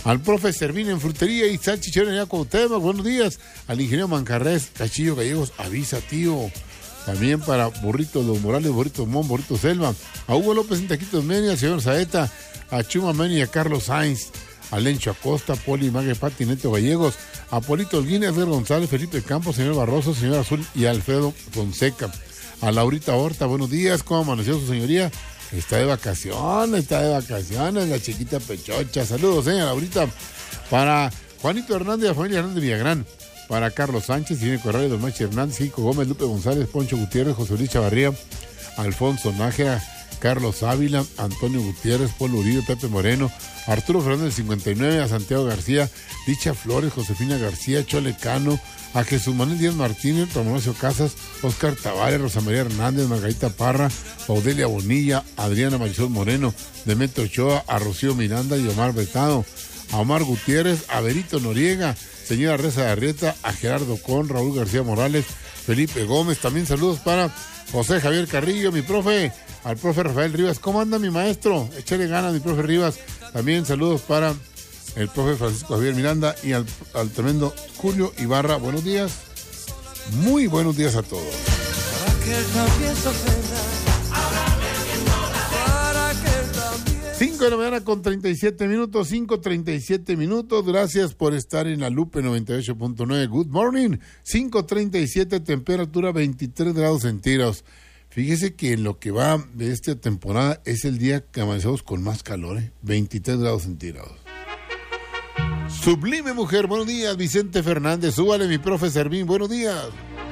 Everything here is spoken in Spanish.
Al profe Servín en Frutería y Salchichonería Cuauhtémoc, buenos días. Al ingeniero Mancarrés, Cachillo Gallegos, avisa, tío. También para Burritos Los Morales, Burritos Mon, Burritos Selva. A Hugo López en Taquitos Meni, al señor Saeta, a Chuma Meni y a Carlos Sainz. A Lencho Acosta, Poli Mague Pati, Neto Gallegos. A Polito Holguín, Edgar González, Felipe Campos, señor Barroso, señor Azul y Alfredo Fonseca. A Laurita Horta, buenos días. ¿Cómo amaneció su señoría? Está de vacaciones, la chiquita pechocha. Saludos, Laurita. Para Juanito Hernández, la familia Hernández de Villagrán. Para Carlos Sánchez, Irene Corrales, Don Machi Hernández, Kiko Gómez, Lupe González, Poncho Gutiérrez, José Luis Chavarría, Alfonso Nájera, Carlos Ávila, Antonio Gutiérrez, Polo Uribe, Pepe Moreno, Arturo Fernández 59, a Santiago García, Dicha Flores, Josefina García, Chole Cano, a Jesús Manuel Díaz Martínez, Ramón Casas, Oscar Tavares, Rosa María Hernández, Margarita Parra, Audelia Bonilla, Adriana Marisol Moreno, Demetrio Ochoa, a Rocío Miranda y Omar Betado, a Omar Gutiérrez, a Berito Noriega, señora Reza de Arrieta, a Gerardo Con, Raúl García Morales, Felipe Gómez. También saludos para José Javier Carrillo, mi profe, al profe Rafael Rivas. ¿Cómo anda mi maestro? Échale ganas, mi profe Rivas. También saludos para el profe Francisco Javier Miranda y al tremendo Julio Ibarra. Buenos días, muy buenos días a todos. 5 de la mañana con 37 minutos, 5:37 minutos. Gracias por estar en la Lupe 98.9. Good morning. 5:37, temperatura 23 grados centígrados. Fíjese que en lo que va de esta temporada es el día que amanecemos con más calor, 23 grados centígrados. Sublime mujer, buenos días. Vicente Fernández, súbale mi profe Servín, buenos días.